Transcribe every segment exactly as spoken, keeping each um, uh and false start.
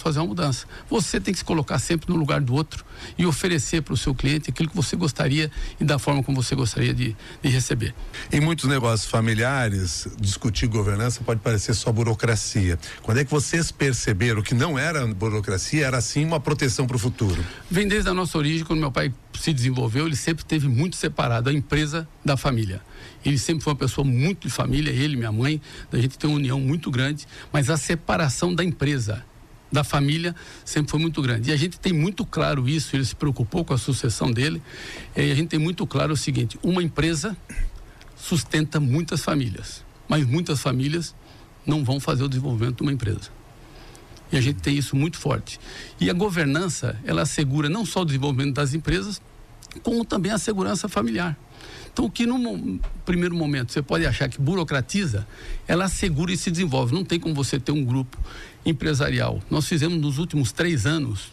fazer uma mudança. Você tem que se colocar sempre no lugar do outro e oferecer para o seu cliente aquilo que você gostaria e da forma como você gostaria de, de receber. Em muitos negócios familiares, discutir governança pode parecer só burocracia. Quando é que vocês perceberam que não era burocracia, era sim uma proteção para o futuro? Vem desde a nossa origem, quando meu pai se desenvolveu, ele sempre teve muito separado a empresa da família. Ele sempre foi uma pessoa muito de família, ele, minha mãe, a gente tem uma união muito grande, mas a separação da empresa, da família, sempre foi muito grande. E a gente tem muito claro isso, ele se preocupou com a sucessão dele, e a gente tem muito claro o seguinte: uma empresa sustenta muitas famílias, mas muitas famílias não vão fazer o desenvolvimento de uma empresa. E a gente tem isso muito forte. E a governança, ela assegura não só o desenvolvimento das empresas, como também a segurança familiar. Então, o que no primeiro momento você pode achar que burocratiza, ela assegura e se desenvolve. Não tem como você ter um grupo empresarial. Nós fizemos nos últimos três anos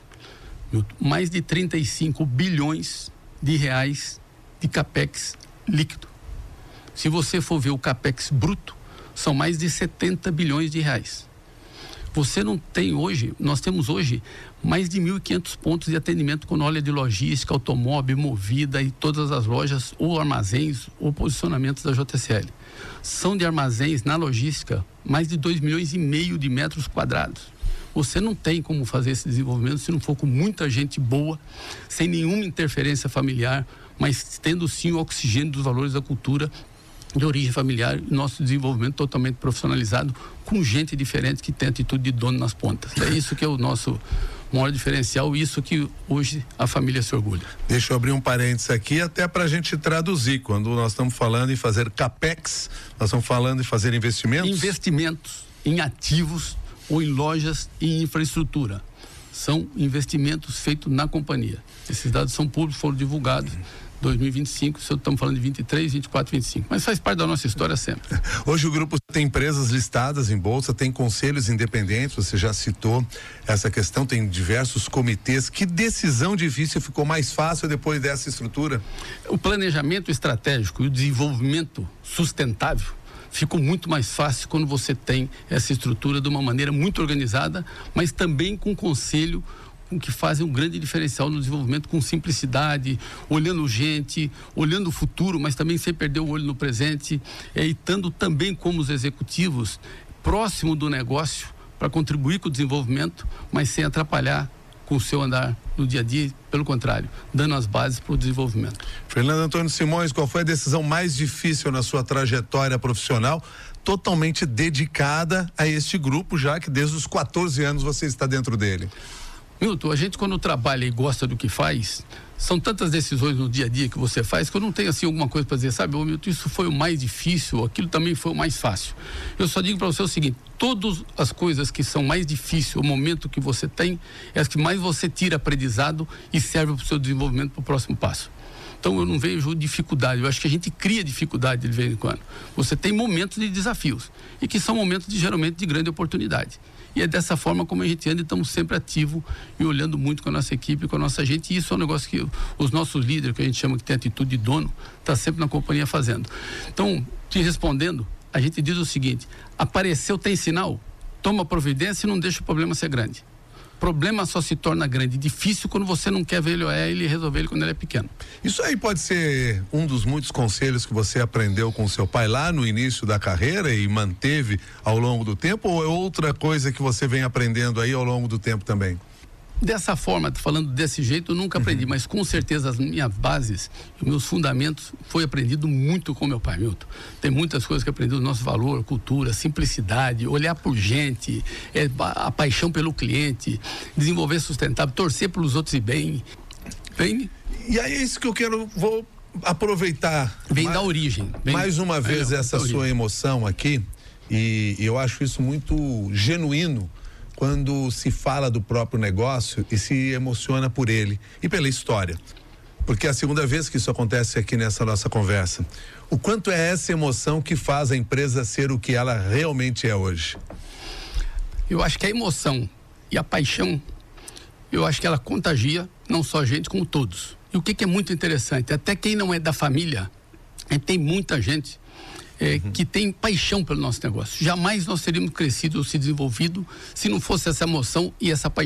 mais de trinta e cinco bilhões de reais de capex líquido. Se você for ver o capex bruto, são mais de setenta bilhões de reais. Você não tem hoje, nós temos hoje mais de mil e quinhentos pontos de atendimento com óleo de logística, automóvel, Movida e todas as lojas ou armazéns ou posicionamentos da J C L. São de armazéns na logística mais de dois milhões e meio de metros quadrados. Você não tem como fazer esse desenvolvimento se não for com muita gente boa, sem nenhuma interferência familiar, mas tendo sim o oxigênio dos valores da cultura de origem familiar e nosso desenvolvimento totalmente profissionalizado com gente diferente que tem atitude de dono nas pontas. É isso que é o nosso maior diferencial, isso que hoje a família se orgulha. Deixa eu abrir um parênteses aqui até para a gente traduzir. Quando nós estamos falando em fazer capex, nós estamos falando em fazer investimentos? Investimentos em ativos ou em lojas e infraestrutura. São investimentos feitos na companhia. Esses dados são públicos, foram divulgados. dois mil e vinte e cinco, se estamos falando de vinte e três, vinte e quatro, vinte e cinco, mas faz parte da nossa história sempre. Hoje o grupo tem empresas listadas em bolsa, tem conselhos independentes, você já citou essa questão, tem diversos comitês. Que decisão difícil ficou mais fácil depois dessa estrutura? O planejamento estratégico e o desenvolvimento sustentável ficou muito mais fácil quando você tem essa estrutura de uma maneira muito organizada, mas também com conselho com que fazem um grande diferencial no desenvolvimento, com simplicidade, olhando gente, olhando o futuro, mas também sem perder o olho no presente, é, e estando também como os executivos próximo do negócio para contribuir com o desenvolvimento, mas sem atrapalhar com o seu andar no dia a dia, pelo contrário, dando as bases para o desenvolvimento. Fernando Antônio Simões, qual foi a decisão mais difícil na sua trajetória profissional, totalmente dedicada a este grupo, já que desde os quatorze anos você está dentro dele? Milton, a gente quando trabalha e gosta do que faz, são tantas decisões no dia a dia que você faz que eu não tenho assim alguma coisa para dizer, sabe, ô Milton, isso foi o mais difícil, aquilo também foi o mais fácil. Eu só digo para você o seguinte: todas as coisas que são mais difíceis, o momento que você tem, é as que mais você tira aprendizado e serve para o seu desenvolvimento para o próximo passo. Então eu não vejo dificuldade, eu acho que a gente cria dificuldade de vez em quando. Você tem momentos de desafios e que são momentos de, geralmente de grande oportunidade. E é dessa forma como a gente anda e estamos sempre ativos e olhando muito com a nossa equipe, com a nossa gente. E isso é um negócio que os nossos líderes, que a gente chama que tem atitude de dono, está sempre na companhia fazendo. Então, te respondendo, a gente diz o seguinte: apareceu, tem sinal, toma providência e não deixa o problema ser grande. Problema só se torna grande, difícil quando você não quer ver ele olhar ele e resolver ele quando ele é pequeno. Isso aí pode ser um dos muitos conselhos que você aprendeu com seu pai lá no início da carreira e manteve ao longo do tempo, ou é outra coisa que você vem aprendendo aí ao longo do tempo também? Dessa forma, falando desse jeito, eu nunca aprendi, uhum. Mas com certeza as minhas bases, os meus fundamentos, foi aprendido muito com meu pai, Milton. Tem muitas coisas que aprendi, o nosso valor, cultura, simplicidade, olhar por gente, é, a paixão pelo cliente, desenvolver sustentável, torcer pelos outros e bem. Bem. E aí é isso que eu quero, vou aproveitar. Vem mais, da origem. Vem, mais uma vez é, essa sua emoção aqui, e, e eu acho isso muito genuíno, quando se fala do próprio negócio e se emociona por ele e pela história. Porque é a segunda vez que isso acontece aqui nessa nossa conversa. O quanto é essa emoção que faz a empresa ser o que ela realmente é hoje? Eu acho que a emoção e a paixão, eu acho que ela contagia não só a gente, como todos. E o que, que é muito interessante, até quem não é da família, tem muita gente É, uhum. que tem paixão pelo nosso negócio. Jamais nós teríamos crescido ou se desenvolvido se não fosse essa emoção e essa paixão.